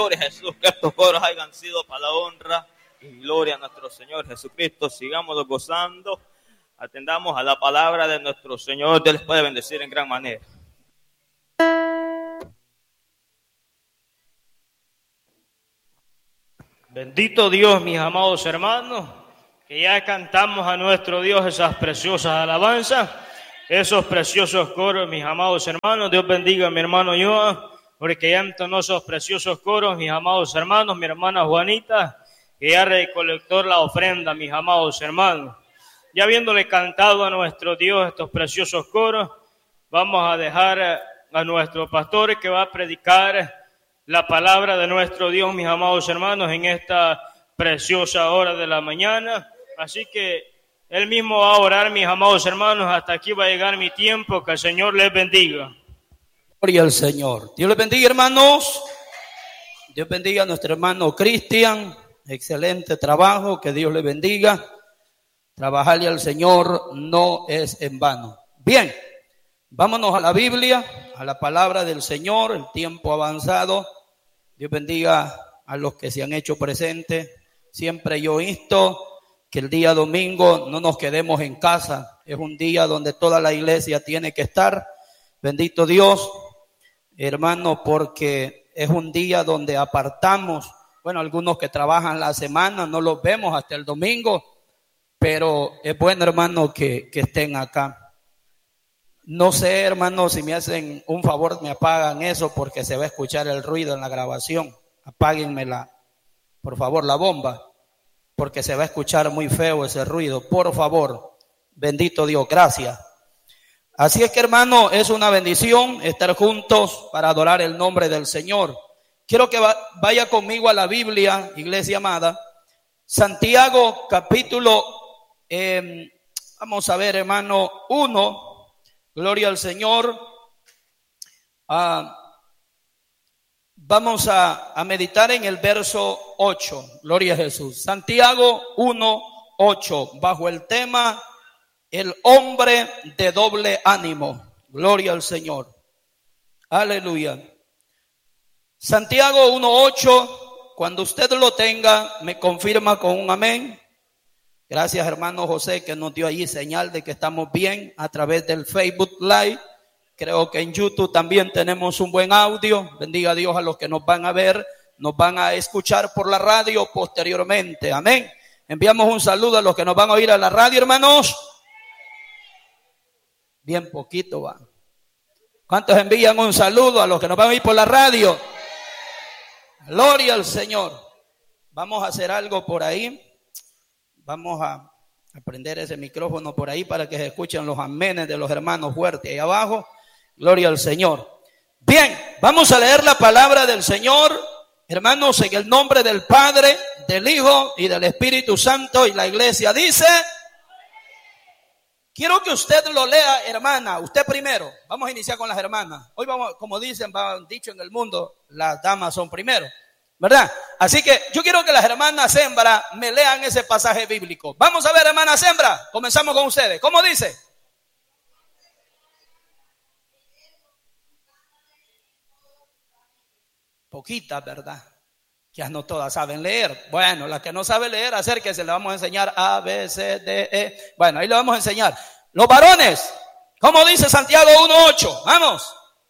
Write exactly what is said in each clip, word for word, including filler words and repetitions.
Señor Jesús, que estos coros hayan sido para la honra y gloria a nuestro Señor Jesucristo. Sigamos gozando, atendamos a la palabra de nuestro Señor. Dios les puede bendecir en gran manera. Bendito Dios, mis amados hermanos, que ya cantamos a nuestro Dios esas preciosas alabanzas, esos preciosos coros, mis amados hermanos. Dios bendiga a mi hermano Joa, porque ya entonó esos preciosos coros, mis amados hermanos, mi hermana Juanita, que ya recolectó la ofrenda, mis amados hermanos. Ya habiéndole cantado a nuestro Dios estos preciosos coros, vamos a dejar a nuestro pastor que va a predicar la palabra de nuestro Dios, mis amados hermanos, en esta preciosa hora de la mañana. Así que él mismo va a orar, mis amados hermanos. Hasta aquí va a llegar mi tiempo. Que el Señor les bendiga. Gloria al Señor. Dios les bendiga, hermanos. Dios bendiga a nuestro hermano Cristian. Excelente trabajo. Que Dios le bendiga. Trabajarle al Señor no es en vano. Bien, vámonos a la Biblia, a la palabra del Señor. El tiempo avanzado. Dios bendiga a los que se han hecho presentes. Siempre yo insto que el día domingo no nos quedemos en casa. Es un día donde toda la iglesia tiene que estar. Bendito Dios, hermano, porque es un día donde apartamos. Bueno, algunos que trabajan la semana no los vemos hasta el domingo, pero es bueno, hermano, que, que estén acá. No sé, hermano, si me hacen un favor, me apagan eso porque se va a escuchar el ruido en la grabación. Apáguenmela, por favor, la bomba, porque se va a escuchar muy feo ese ruido. Por favor, bendito Dios, gracias. Así es que, hermano, es una bendición estar juntos para adorar el nombre del Señor. Quiero que va, vaya conmigo a la Biblia, iglesia amada. Santiago, capítulo, eh, vamos a ver, hermano, uno. Gloria al Señor. Ah, vamos a, a meditar en el verso ocho. Gloria a Jesús. Santiago uno, ocho. Bajo el tema, el hombre de doble ánimo. Gloria al Señor. Aleluya. Santiago uno, ocho. Cuando usted lo tenga, me confirma con un amén. Gracias, hermano José, que nos dio allí señal de que estamos bien a través del Facebook Live. Creo que en YouTube también tenemos un buen audio. Bendiga a Dios a los que nos van a ver, nos van a escuchar por la radio posteriormente. Amén. Enviamos un saludo a los que nos van a oír a la radio, hermanos. Bien poquito va. ¿Cuántos envían un saludo a los que nos van a oír por la radio? Gloria al Señor. Vamos a hacer algo por ahí. Vamos a prender ese micrófono por ahí para que se escuchen los amenes de los hermanos fuertes ahí abajo. Gloria al Señor. Bien, vamos a leer la palabra del Señor, hermanos, en el nombre del Padre, del Hijo y del Espíritu Santo. Y la iglesia dice: quiero que usted lo lea, hermana, usted primero. Vamos a iniciar con las hermanas. Hoy vamos, como dicen, van dicho en el mundo, las damas son primero, ¿verdad? Así que yo quiero que las hermanas hembras me lean ese pasaje bíblico. Vamos a ver, hermanas hembras, comenzamos con ustedes. ¿Cómo dice? Poquitas, ¿verdad? Ya no todas saben leer. Bueno, las que no saben leer, acérquense, le vamos a enseñar A, B, C, D, E. Bueno, ahí le vamos a enseñar. Los varones, ¿cómo dice Santiago uno, ocho? Vamos.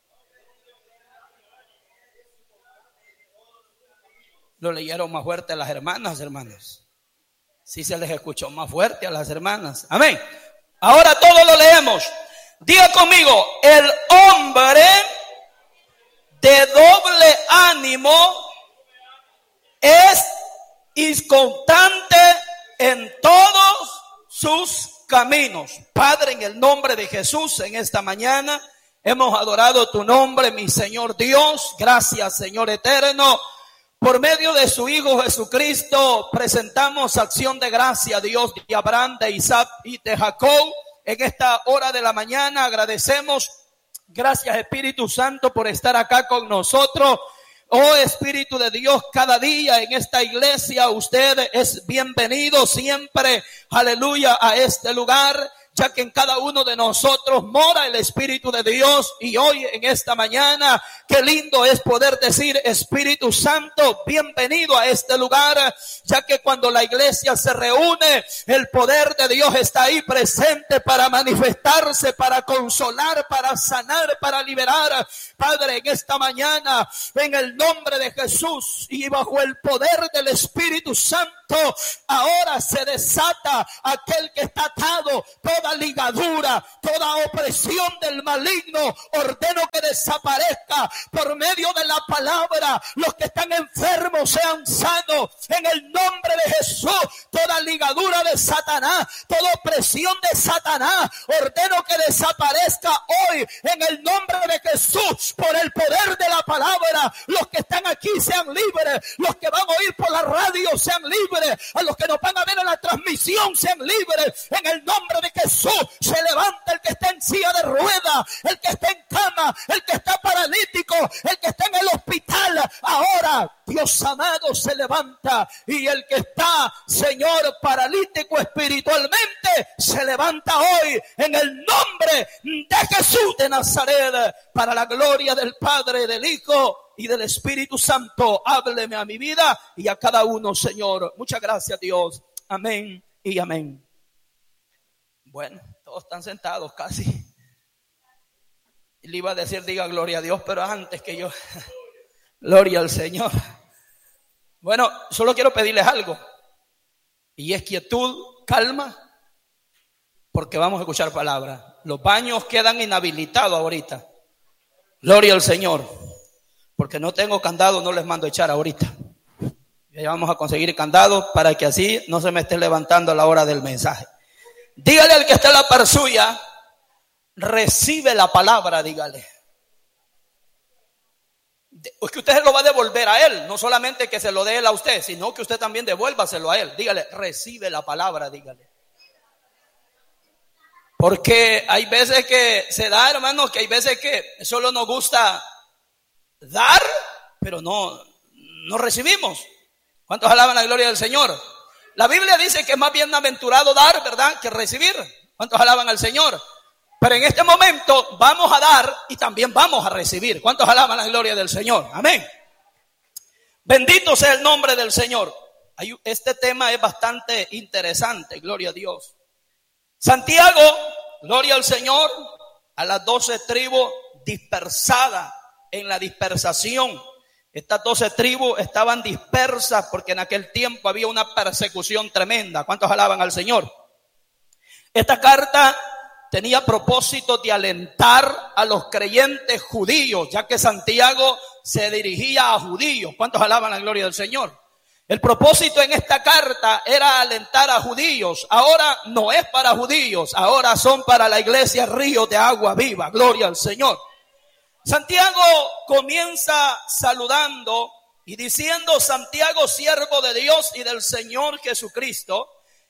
Lo leyeron más fuerte a las hermanas, hermanos. Sí se les escuchó más fuerte a las hermanas. Amén. Ahora todos lo leemos. Diga conmigo: el hombre de doble ánimo es inconstante en todos sus caminos. Padre, en el nombre de Jesús, en esta mañana hemos adorado tu nombre, mi Señor Dios. Gracias, Señor eterno. Por medio de su Hijo Jesucristo presentamos acción de gracia, Dios de Abraham, de Isaac y de Jacob. En esta hora de la mañana agradecemos, gracias Espíritu Santo, por estar acá con nosotros. Oh Espíritu de Dios, cada día en esta iglesia usted es bienvenido siempre, aleluya, a este lugar. ya que en cada uno de nosotros mora el Espíritu de Dios. Y hoy en esta mañana, qué lindo es poder decir: Espíritu Santo, bienvenido a este lugar, ya que cuando la iglesia se reúne, el poder de Dios está ahí presente para manifestarse, para consolar, para sanar, para liberar. Padre, en esta mañana, en el nombre de Jesús y bajo el poder del Espíritu Santo, ahora se desata aquel que está atado, toda ligadura, toda opresión del maligno. Ordeno que desaparezca por medio de la palabra. Los que están enfermos sean sanos en el nombre de Jesús. Toda ligadura de Satanás, toda opresión de Satanás, ordeno que desaparezca hoy en el nombre de Jesús por el poder de la palabra. Los que están aquí sean libres, los que van a oír por la radio sean libres, a los que nos van a ver en la transmisión sean libres. En el nombre de Jesús se levanta el que está en silla de ruedas, el que está en cama, el que está paralítico, el que está en el hospital. Ahora Dios amado se levanta, y el que está, Señor, paralítico espiritualmente, se levanta hoy en el nombre de Jesús de Nazaret, para la gloria del Padre, del Hijo y del Espíritu Santo. Hábleme a mi vida y a cada uno, Señor. Muchas gracias, Dios. Amén y amén. Bueno, todos están sentados casi. Le iba a decir, diga gloria a Dios, pero antes que yo, gloria al Señor. Bueno, solo quiero pedirles algo, y es quietud, calma, porque vamos a escuchar palabras. Los baños quedan inhabilitados ahorita. Gloria al Señor. Porque no tengo candado, no les mando a echar ahorita. Ya vamos a conseguir candado para que así no se me esté levantando a la hora del mensaje. Dígale al que está en la par suya: recibe la palabra, dígale. Es que usted se lo va a devolver a él, no solamente que se lo dé él a usted, sino que usted también devuélvaselo a él. Dígale: recibe la palabra, dígale. Porque hay veces que se da, hermanos, que hay veces que solo nos gusta dar, pero no, no recibimos. ¿Cuántos alaban la gloria del Señor? La Biblia dice que es más bienaventurado dar, ¿verdad?, que recibir. ¿Cuántos alaban al Señor? Pero en este momento vamos a dar y también vamos a recibir. ¿Cuántos alaban la gloria del Señor? Amén. Bendito sea el nombre del Señor. Este tema es bastante interesante, gloria a Dios. Santiago, gloria al Señor, a las doce tribus dispersadas en la dispersación. Estas doce tribus estaban dispersas porque en aquel tiempo había una persecución tremenda. ¿Cuántos alaban al Señor? Esta carta tenía propósito de alentar a los creyentes judíos, ya que Santiago se dirigía a judíos. ¿Cuántos alaban la gloria del Señor? El propósito en esta carta era alentar a judíos. Ahora no es para judíos, ahora son para la iglesia Río de Agua Viva. Gloria al Señor. Santiago comienza saludando y diciendo: Santiago, siervo de Dios y del Señor Jesucristo,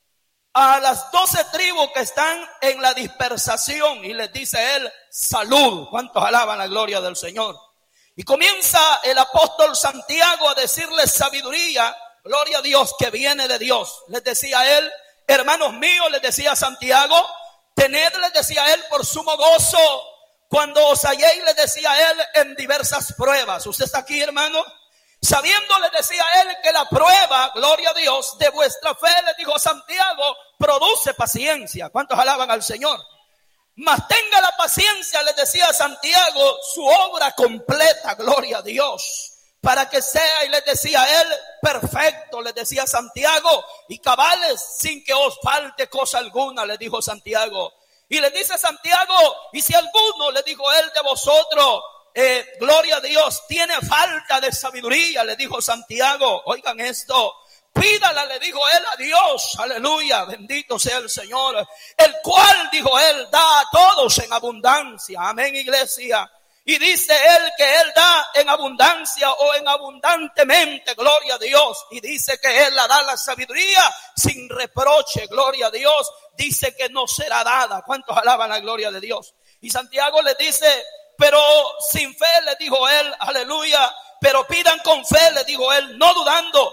a las doce tribus que están en la dispersación, y les dice él: salud. ¿Cuántos alaban la gloria del Señor? Y comienza el apóstol Santiago a decirles sabiduría, gloria a Dios, que viene de Dios. Les decía él: hermanos míos, les decía Santiago, tened, les decía él, por sumo gozo cuando os halléis, les decía él, en diversas pruebas. ¿Usted está aquí, hermano? Sabiendo, les decía él, que la prueba, gloria a Dios, de vuestra fe, les dijo Santiago, produce paciencia. ¿Cuántos alaban al Señor? Mas tenga la paciencia, les decía Santiago, su obra completa, gloria a Dios, para que sea, y les decía él, perfecto, les decía Santiago, y cabales, sin que os falte cosa alguna, les dijo Santiago. Y les dice Santiago: y si alguno, les dijo él, de vosotros, eh, gloria a Dios, tiene falta de sabiduría, le dijo Santiago, oigan esto, pídala, le dijo él, a Dios, aleluya, bendito sea el Señor, el cual, dijo él, da a todos en abundancia. Amén, iglesia. Y dice él que él da en abundancia o en abundantemente, gloria a Dios. Y dice que él la da la sabiduría sin reproche, gloria a Dios. Dice que no será dada. ¿Cuántos alaban la gloria de Dios? Y Santiago les dice: pero sin fe, le dijo él, aleluya, pero pidan con fe, le dijo él, no dudando.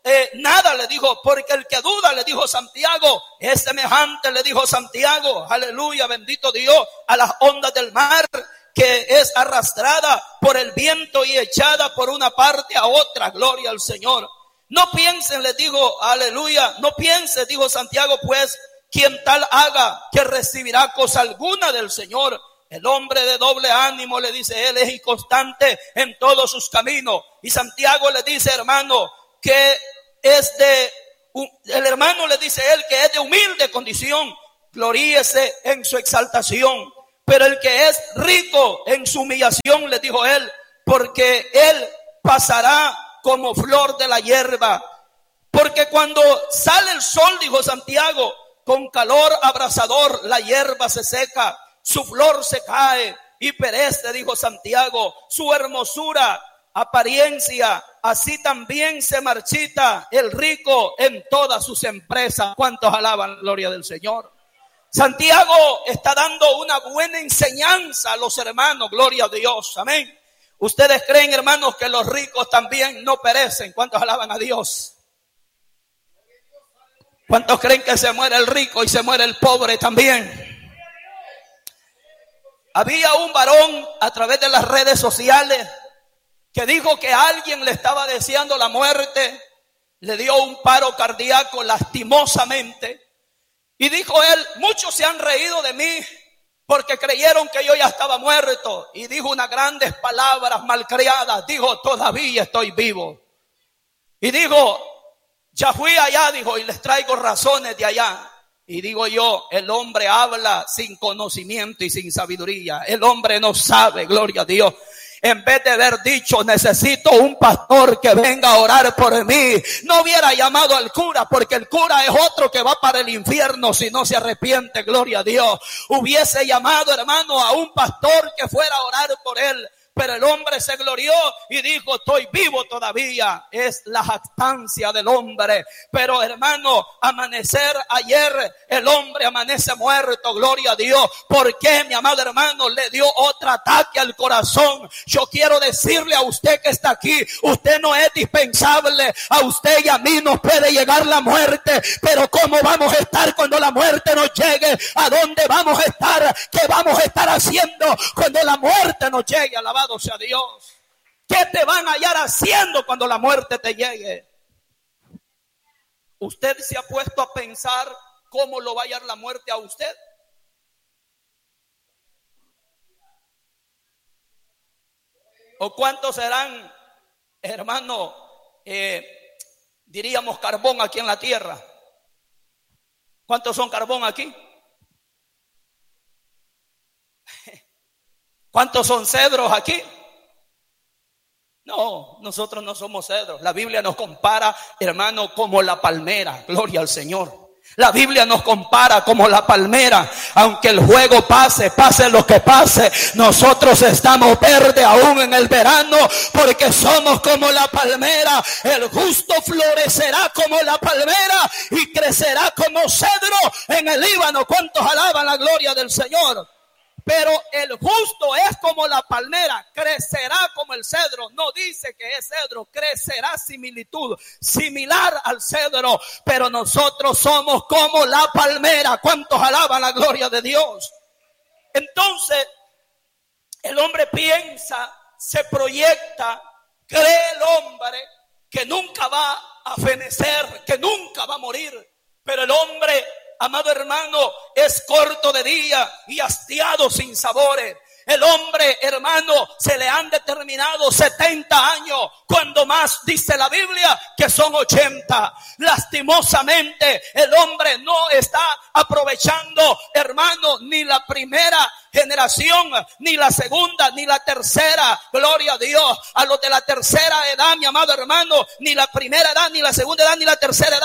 eh, nada, le dijo, porque el que duda, le dijo Santiago, es semejante, le dijo Santiago, aleluya, bendito Dios, a las ondas del mar, que es arrastrada por el viento y echada por una parte a otra. Gloria al Señor. No piensen, les digo, aleluya, no piensen, dijo Santiago, pues quien tal haga, que recibirá cosa alguna del Señor. El hombre de doble ánimo, le dice él, es inconstante en todos sus caminos. Y Santiago le dice, hermano, que es de, el hermano le dice él que es de humilde condición, gloríese en su exaltación. Pero el que es rico en su humillación, le dijo él, porque él pasará como flor de la hierba. Porque cuando sale el sol, dijo Santiago, con calor abrasador, la hierba se seca, su flor se cae y perece, dijo Santiago, su hermosura, apariencia, así también se marchita el rico en todas sus empresas. ¿Cuántos alaban la gloria del Señor? Santiago está dando una buena enseñanza a los hermanos, gloria a Dios, amén. ¿Ustedes creen, hermanos, que los ricos también no perecen? ¿Cuántos alaban a Dios? ¿Cuántos creen que se muere el rico y se muere el pobre también? Había un varón a través de las redes sociales que dijo que alguien le estaba deseando la muerte, le dio un paro cardíaco lastimosamente. Y dijo él, muchos se han reído de mí porque creyeron que yo ya estaba muerto. Y dijo unas grandes palabras malcriadas. Dijo, todavía estoy vivo. Y dijo, ya fui allá, dijo, y les traigo razones de allá. Y digo yo, el hombre habla sin conocimiento y sin sabiduría. El hombre no sabe, gloria a Dios. En vez de haber dicho, necesito un pastor que venga a orar por mí, no hubiera llamado al cura, porque el cura es otro que va para el infierno si no se arrepiente, gloria a Dios. Hubiese llamado, hermano, a un pastor que fuera a orar por él. Pero el hombre se glorió y dijo, estoy vivo todavía. Es la jactancia del hombre. Pero hermano, amanecer ayer, el hombre amanece muerto, gloria a Dios. ¿Por qué, mi amado hermano? Le dio otro ataque al corazón. Yo quiero decirle a usted que está aquí, usted no es dispensable. A usted y a mí nos puede llegar la muerte. Pero ¿cómo vamos a estar cuando la muerte nos llegue? ¿A dónde vamos a estar? ¿Qué vamos a estar haciendo cuando la muerte nos llegue? Alabado sea Dios. ¿Qué te van a hallar haciendo cuando la muerte te llegue? ¿Usted se ha puesto a pensar cómo lo va a hallar la muerte a usted? ¿O cuántos serán, hermano, eh, diríamos carbón aquí en la tierra? ¿Cuántos son carbón aquí? ¿Cuántos son cedros aquí? No, nosotros no somos cedros. La Biblia nos compara, hermano, como la palmera. Gloria al Señor. La Biblia nos compara como la palmera. Aunque el fuego pase, pase lo que pase, nosotros estamos verdes aún en el verano, porque somos como la palmera. El justo florecerá como la palmera y crecerá como cedro en el Líbano. ¿Cuántos alaban la gloria del Señor? Pero el justo es como la palmera, crecerá como el cedro. No dice que es cedro, crecerá similitud, similar al cedro. Pero nosotros somos como la palmera. ¿Cuántos alaban la gloria de Dios? Entonces, el hombre piensa, se proyecta, cree el hombre que nunca va a fenecer, que nunca va a morir. Pero el hombre, amado hermano, es corto de día y hastiado sin sabores. El hombre, hermano, se le han determinado setenta años, cuando más dice la Biblia que son ochenta. Lastimosamente, el hombre no está aprovechando, hermano, ni la primera generación, ni la segunda, ni la tercera. Gloria a Dios. A los de la tercera edad, mi amado hermano, ni la primera edad, ni la segunda edad, ni la tercera edad